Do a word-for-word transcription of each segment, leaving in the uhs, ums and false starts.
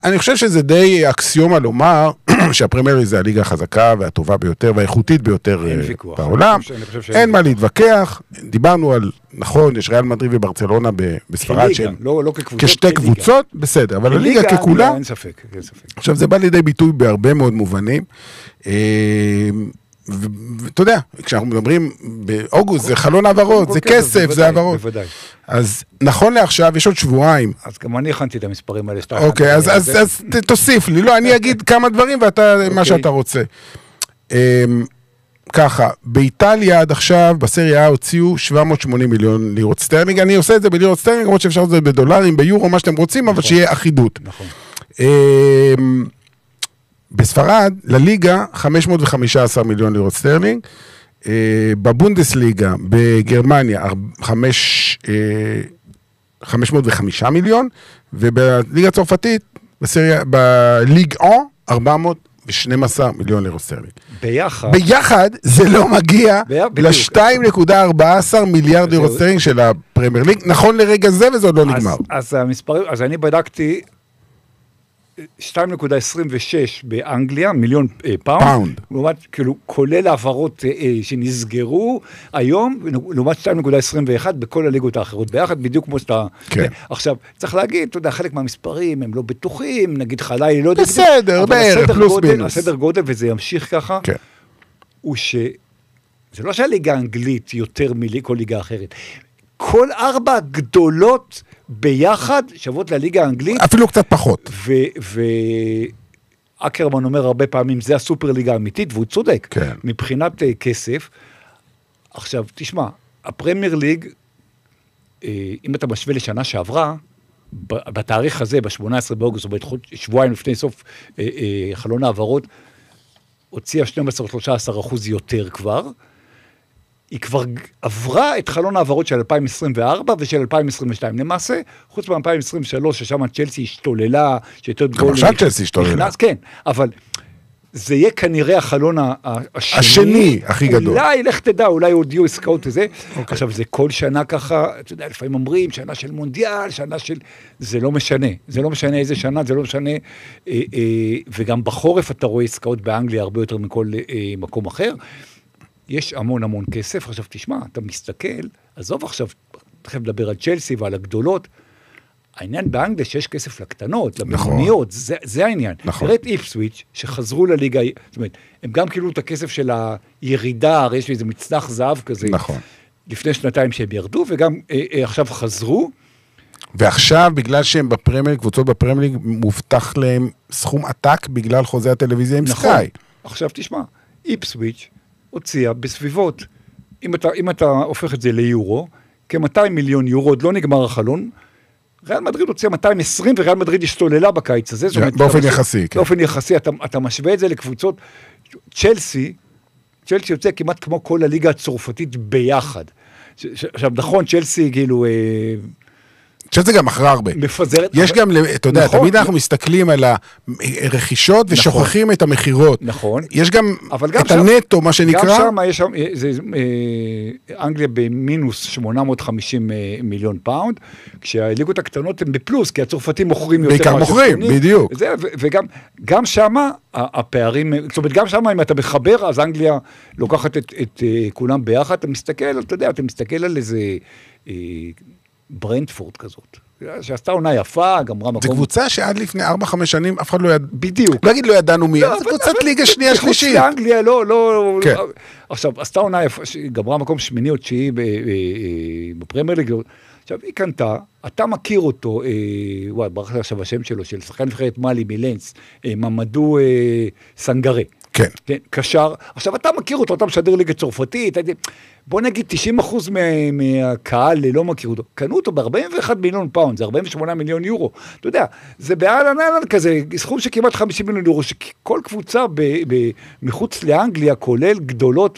אני חושב שזה די אקסיומה לומר שהפרמייר זה הליגה החזקה והטובה ביותר והאיכותית ביותר בעולם. אין מה להתווכח. דיברנו על, נכון, יש ריאל מדריד וברצלונה בספרד שהן כשתי קבוצות, בסדר, אבל הליגה ככולה, עכשיו זה בא לידי ביטוי בהרבה מאוד מובנים. ואתה יודע, כשאנחנו מדברים באוגוסט, זה חלון העברות, זה כסף, זה העברות. אז נכון לעכשיו, יש עוד שבועיים. אז גם אני הכנתי את המספרים האלה. אוקיי, אז תוסיף לי. לא, אני אגיד כמה דברים ואתה, מה שאתה רוצה. ככה, באיטליה עד עכשיו, בסריה הוציאו שבע מאות ושמונים מיליון לירות סטרלינג. אני עושה את זה בלירות סטרלינג, למרות שאפשר לעשות את זה בדולרים, ביורו, מה שאתם רוצים, אבל שיהיה אחידות. נכון. בספרד, לליגה, חמש מאות וחמישה עשר מיליון לירות סטרלינג, בבונדסליגה, בגרמניה, חמש מאות וחמישה מיליון, ובליגה הצרפתית, בליג או, ארבע מאות ושנים עשר מיליון לירות סטרלינג. ביחד. ביחד זה לא מגיע ל-שתיים נקודה ארבע עשרה מיליארד לירות סטרלינג של הפרמייר ליג, נכון לרגע זה וזה עוד לא נגמר. אז המספרים, אז אני בדקתי, שתיים נקודה עשרים ושש באנגליה, מיליון פאונד, פאונד. לעומת, כאילו, כולל העברות אה, שנסגרו היום, לעומת שתיים נקודה עשרים ואחת בכל הליגות האחרות ביחד, בדיוק כמו שאתה... כן. עכשיו, צריך להגיד, אתה יודע, חלק מהמספרים הם לא בטוחים, נגיד חלילי, לא יודע... בסדר, בערך, פלוס מינוס. הסדר גודל, וזה ימשיך ככה, כן. הוא ש... זה לא שהליגה האנגלית יותר מכל ליגה אחרת. כל ארבע גדולות ביחד שוות לליגה האנגלית. אפילו קצת פחות. ואקרמן אומר הרבה פעמים, זה הסופר ליגה האמיתית, והוא צודק. כן. מבחינת כסף. עכשיו, תשמע, הפרמייר ליג, אם אתה משווה לשנה שעברה, בתאריך הזה, ב-שמונה עשרה באוגוסט, או שבועיים לפני סוף חלון העברות, הוציאה שנים עשר שלושה עשר אחוז יותר כבר, היא כבר עברה את חלון העברות של אלפיים עשרים וארבע ושל אלפיים עשרים ושתיים. למעשה, חוץ מ-אלפיים עשרים ושלוש, ששם צ'לסי השתוללה, גם עכשיו צ'לסי השתוללה. כן, אבל זה יהיה כנראה החלון השני. השני, הכי גדול. אולי, לך תדע, אולי עוד יהיו עסקאות וזה. עכשיו, זה כל שנה ככה, אתה יודע, לפעמים אומרים, שנה של מונדיאל, שנה של... זה לא משנה. זה לא משנה איזה שנה, זה לא משנה. וגם בחורף אתה רואה עסקאות באנגליה הרבה יותר מכל מקום אחר. יש המון המון כסף, עכשיו תשמע, אתה מסתכל, עזוב עכשיו, תכף לדבר על צ'לסי ועל הגדולות, העניין באנגליה שיש כסף לקטנות, לבינוניות, נכון. זה, זה העניין. נכון. תראה את איפסוויץ' שחזרו לליגה, זאת אומרת, הם גם קיבלו את הכסף של הירידה, הרי יש לי איזה מצנח זהב כזה, נכון. לפני שנתיים שהם ירדו, וגם אה, אה, עכשיו חזרו. ועכשיו, בגלל שהם בפרמייר, קבוצות בפרמייר, מובטח להם סכום עתק בגלל חוזה הטלוויזיה עם נכון. סקאי. עכשיו תשמע, איפסוויץ' הוציאה בסביבות, אם אתה, אם אתה הופך את זה ליורו, כ-מאתיים מיליון יורו, עוד לא נגמר החלון, ריאל מדריד הוציאה מאתיים ועשרים, וריאל מדריד השתוללה בקיץ הזה. באופן יחסי. באופן יחסי, אתה, אתה משווה את זה לקבוצות, צ'לסי, צ'לסי יוצא כמעט כמו כל הליגה הצרפתית ביחד. עכשיו, נכון, צ'לסי, כאילו... צ'לסי גם אחרי הרבה. מפזרת. יש גם, אתה יודע, תמיד אנחנו מסתכלים על הרכישות ושוכחים את המחירות. נכון. יש גם את הנטו, מה שנקרא. גם שם יש שם, אנגליה במינוס שמונה מאות וחמישים מיליון פאונד, כשהליגות הקטנות הן בפלוס, כי הצרפתים מוכרים יותר. בעיקר מוכרים, בדיוק. וגם שם הפערים, זאת אומרת, גם שם אם אתה מחבר, אז אנגליה לוקחת את כולם ביחד, אתה מסתכל, אתה יודע, אתה מסתכל על איזה... ברנטפורד כזאת, שעשתה עונה יפה, גמרה מקום... זו קבוצה שעד לפני ארבע חמש שנים אף אחד לא ידע... בדיוק. לא אגיד לא ידענו מי, זו קבוצת ליגה שנייה שלישית. חוץ לאנגליה, לא, לא... עכשיו, עשתה עונה יפה, גמרה מקום שמיני או תשיעי בפרמייר ליג, עכשיו, היא קנתה, אתה מכיר אותו, וואי, ברח עכשיו השם שלו, של שחקן נבחרת מאלי מלנס, ממדו סנגרה. כן. כן, קשר. עכשיו, אתה מכיר אותו, אתה משדר ליגה צרפתית, בוא נגיד תשעים אחוז מהקהל לא מכיר אותו. קנו אותו ב-ארבעים ואחד מיליון פאונד, זה ארבעים ושמונה מיליון יורו. אתה יודע, זה באלן אלן כזה, סכום שכמעט חמישים מיליון יורו, שכל קבוצה מחוץ לאנגליה, כולל גדולות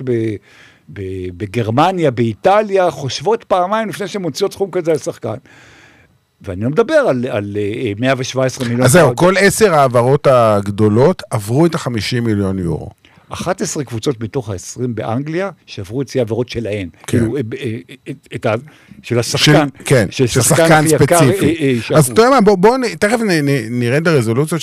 בגרמניה, באיטליה, חושבות פעמיים לפני שהן מוציאות סכום כזה על שחקן. ואני לא מדבר על, על מאה ושבע עשרה מיליון. אז זהו, כל עשר העברות הגדולות עברו את ה-חמישים מיליון יורו. אחת עשרה קבוצות מתוך ה-עשרים באנגליה, שעברו את עבירות שלהן. כאילו, את ה... של השחקן. כן, של שחקן ספציפי. אז אתה יודע מה, בואו תכף נרד לרזולוציות